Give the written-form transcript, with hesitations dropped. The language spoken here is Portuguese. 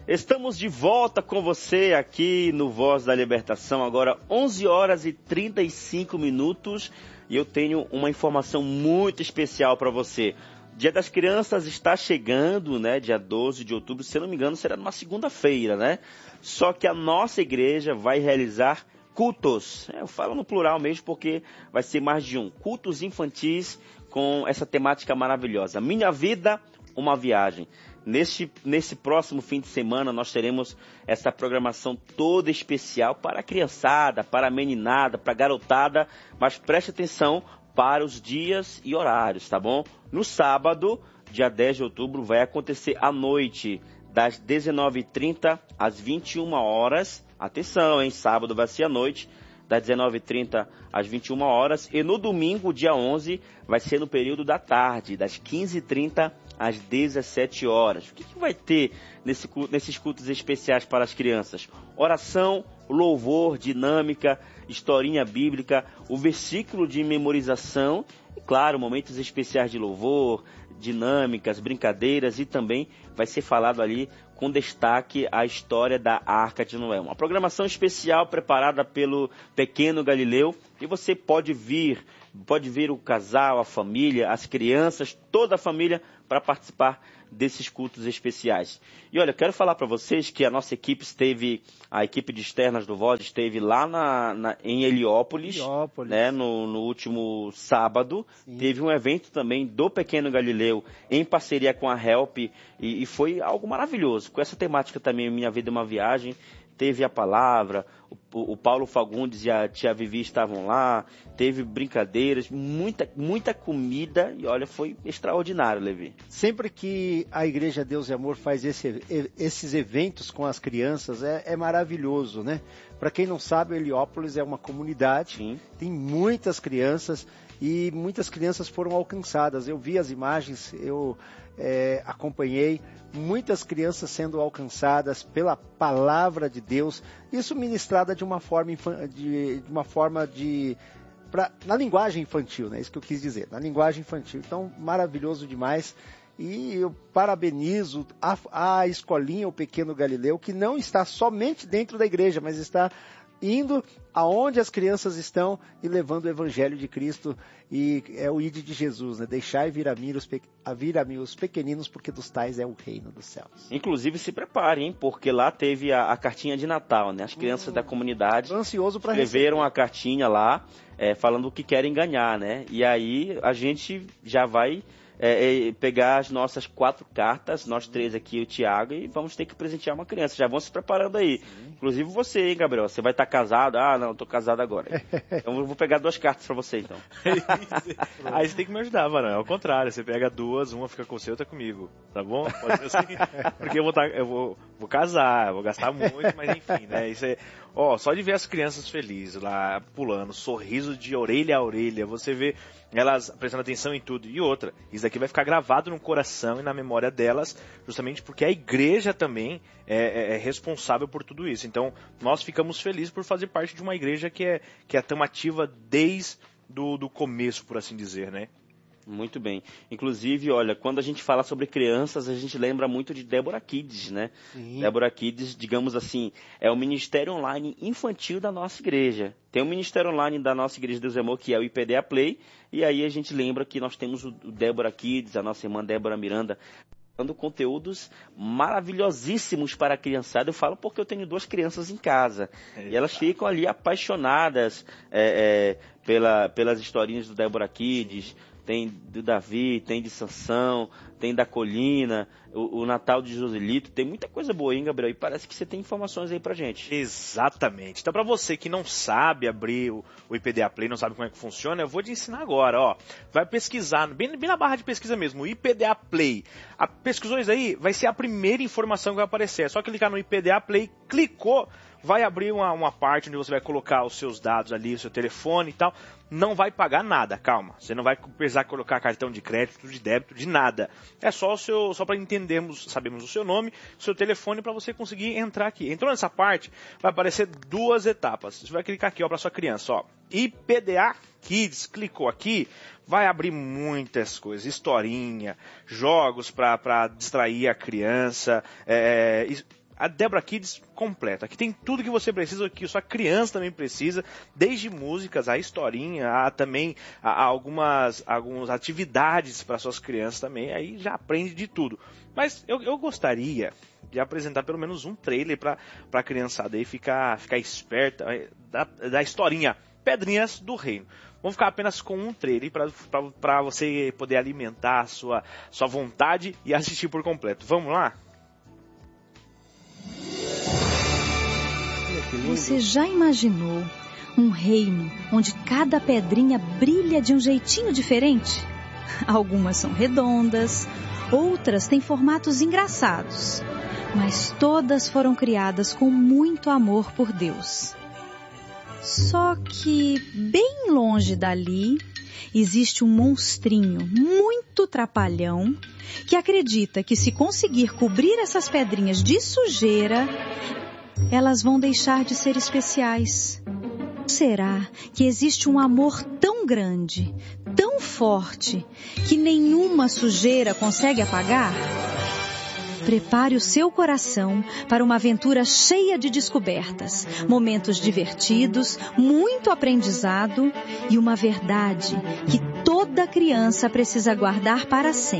Estamos de volta com você aqui no Voz da Libertação, agora 11 horas e 35 minutos, e eu tenho uma informação muito especial para você. Dia das Crianças está chegando, né? Dia 12 de outubro, se eu não me engano, será numa segunda-feira, né? Só que a nossa igreja vai realizar cultos. Eu falo no plural mesmo porque vai ser mais de um. Cultos infantis com essa temática maravilhosa. Minha vida, uma viagem. Nesse próximo fim de semana nós teremos essa programação toda especial para a criançada, para a meninada, para a garotada, mas preste atenção para os dias e horários, tá bom? No sábado, dia 10 de outubro, vai acontecer à noite, das 19h30 às 21 horas. Atenção, hein? Sábado vai ser à noite, das 19h30 às 21 horas. E no domingo, dia 11, vai ser no período da tarde, das 15h30 às 17 horas. O que vai ter nesses cultos especiais para as crianças? Oração, louvor, dinâmica, historinha bíblica, o versículo de memorização, e claro, momentos especiais de louvor, dinâmicas, brincadeiras, e também vai ser falado ali com destaque a história da Arca de Noé. Uma programação especial preparada pelo Pequeno Galileu, e você pode vir o casal, a família, as crianças, toda a família para participar desses cultos especiais. E olha, quero falar para vocês que a nossa equipe a equipe de externas do Voz esteve lá em Heliópolis, né, no último sábado. Sim. Teve um evento também do Pequeno Galileu em parceria com a Help e foi algo maravilhoso. Com essa temática também, Minha Vida é uma Viagem, teve a palavra, o Paulo Fagundes e a tia Vivi estavam lá, teve brincadeiras, muita comida, e olha, foi extraordinário, Levi. Sempre que a Igreja Deus e Amor faz esses eventos com as crianças, é maravilhoso, né? Para quem não sabe, Heliópolis é uma comunidade, sim, tem muitas crianças, e muitas crianças foram alcançadas. Eu vi as imagens, eu acompanhei muitas crianças sendo alcançadas pela palavra de Deus, isso ministrada de uma forma na linguagem infantil, né? Isso que eu quis dizer, na linguagem infantil. Então, maravilhoso demais. E eu parabenizo a escolinha, o Pequeno Galileu, que não está somente dentro da igreja, mas está indo aonde as crianças estão e levando o Evangelho de Cristo, e é o ID de Jesus, né? Deixai vir a mim os pequeninos, porque dos tais é o reino dos céus. Inclusive se preparem, hein? Porque lá teve a cartinha de Natal, né? As crianças da comunidade escreveram a cartinha lá, falando o que querem ganhar, né? E aí a gente já vai pegar as nossas 4 cartas, nós 3 aqui, o Thiago, e vamos ter que presentear uma criança. Já vão se preparando aí. Sim. Inclusive você, hein, Gabriel? Você vai estar casado? Ah, não, eu tô casado agora. Então eu vou pegar 2 cartas pra você, então. Aí você tem que me ajudar, mano. É ao contrário, você pega 2, uma fica com você, outra comigo. Tá bom? Pode ser assim. Porque eu vou casar, eu vou gastar muito, mas enfim, né? Isso é... só de ver as crianças felizes lá, pulando, sorriso de orelha a orelha, você vê elas prestando atenção em tudo. E outra, isso daqui vai ficar gravado no coração e na memória delas, justamente porque a igreja também é responsável por tudo isso. Então, nós ficamos felizes por fazer parte de uma igreja que é tão ativa desde do começo, por assim dizer, né? Muito bem. Inclusive, olha, quando a gente fala sobre crianças, a gente lembra muito de Débora Kids, né? Sim. Débora Kids, digamos assim, é o ministério online infantil da nossa igreja. Tem o ministério online da nossa igreja Deus e Amor, que é o IPDA Play, e aí a gente lembra que nós temos o Débora Kids, a nossa irmã Débora Miranda, dando conteúdos maravilhosíssimos para a criançada. Eu falo porque eu tenho 2 crianças em casa. E elas ficam ali apaixonadas pelas historinhas do Débora Kids. Tem do Davi, tem de Sansão, tem da Colina, o Natal de Joselito, tem muita coisa boa, hein, Gabriel? E parece que você tem informações aí pra gente. Exatamente. Então, pra você que não sabe abrir o IPDA Play, não sabe como é que funciona, eu vou te ensinar agora, ó. Vai pesquisar, bem na barra de pesquisa mesmo, o IPDA Play. Pesquisou isso aí, vai ser a primeira informação que vai aparecer. É só clicar no IPDA Play, clicou, vai abrir uma parte onde você vai colocar os seus dados ali, o seu telefone e tal. Não vai pagar nada, calma. Você não vai precisar colocar cartão de crédito, de débito, de nada. É só para entendermos, sabemos o seu nome, o seu telefone, para você conseguir entrar aqui. Entrou nessa parte, vai aparecer 2 etapas. Você vai clicar aqui, ó, para sua criança, ó. IPDA Kids, clicou aqui, vai abrir muitas coisas, historinha, jogos para distrair a criança, a Débora Kids completa. Aqui tem tudo que você precisa, que sua criança também precisa, desde músicas, a historinha, algumas atividades para suas crianças também, aí já aprende de tudo. Mas eu gostaria de apresentar pelo menos um trailer para a criançada aí ficar esperta da historinha Pedrinhas do Reino. Vamos ficar apenas com um trailer para você poder alimentar a sua vontade e assistir por completo. Vamos lá? Você já imaginou um reino onde cada pedrinha brilha de um jeitinho diferente? Algumas são redondas, outras têm formatos engraçados, mas todas foram criadas com muito amor por Deus. Só que, bem longe dali, existe um monstrinho muito trapalhão que acredita que se conseguir cobrir essas pedrinhas de sujeira, elas vão deixar de ser especiais. Será que existe um amor tão grande, tão forte, que nenhuma sujeira consegue apagar? Prepare o seu coração para uma aventura cheia de descobertas, momentos divertidos, muito aprendizado e uma verdade que toda criança precisa guardar para sempre.